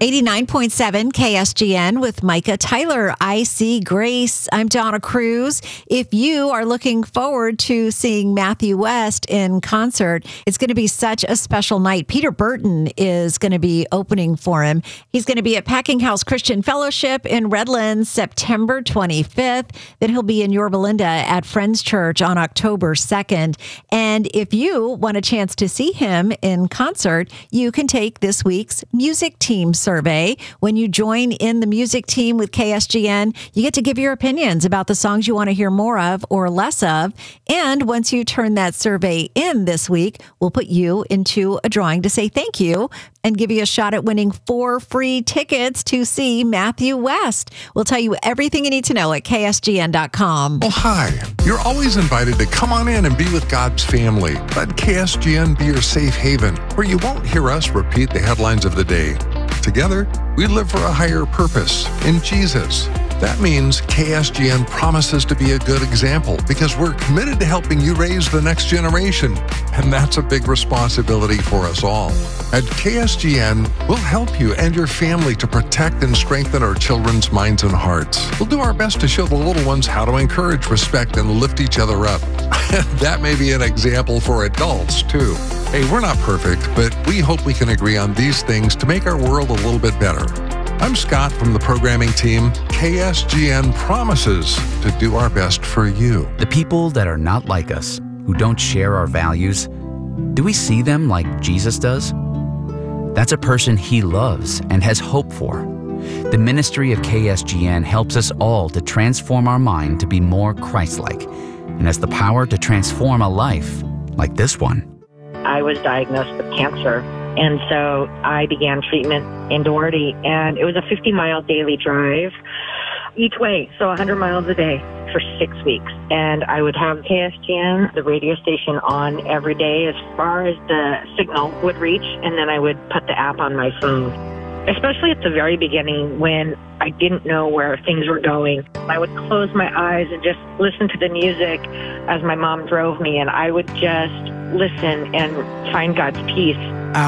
89.7 KSGN with Micah Tyler. I See Grace. I'm Donna Cruz. If you are looking forward to seeing Matthew West in concert, it's going to be such a special night. Peter Burton is going to be opening for him. He's going to be at Packing House Christian Fellowship in Redlands September 25th. Then he'll be in Yorba Linda at Friends Church on October 2nd. And if you want a chance to see him in concert, you can take this week's music team survey. When you join in the music team with KSGN, you get to give your opinions about the songs you want to hear more of or less of. And once you turn that survey in this week, we'll put you into a drawing to say thank you and give you a shot at winning 4 free tickets to see Matthew West. We'll tell you everything you need to know at KSGN.com. Oh, hi. You're always invited to come on in and be with God's family. Let KSGN be your safe haven, where you won't hear us repeat the headlines of the day. Together, we live for a higher purpose in Jesus. That means KSGN promises to be a good example because we're committed to helping you raise the next generation. And that's a big responsibility for us all. At KSGN, we'll help you and your family to protect and strengthen our children's minds and hearts. We'll do our best to show the little ones how to encourage, respect, and lift each other up. That may be an example for adults, too. Hey, we're not perfect, but we hope we can agree on these things to make our world a little bit better. I'm Scott from the programming team. KSGN promises to do our best for you. The people that are not like us, who don't share our values, do we see them like Jesus does? That's a person he loves and has hope for. The ministry of KSGN helps us all to transform our mind to be more Christ-like and has the power to transform a life like this one. I was diagnosed with cancer, and so I began treatment in Doherty, and it was a 50-mile daily drive each way, so 100 miles a day for 6 weeks. And I would have KSGN, the radio station, on every day as far as the signal would reach, and then I would put the app on my phone. Especially at the very beginning when I didn't know where things were going. I would close my eyes and just listen to the music as my mom drove me, and I would just listen and find God's peace.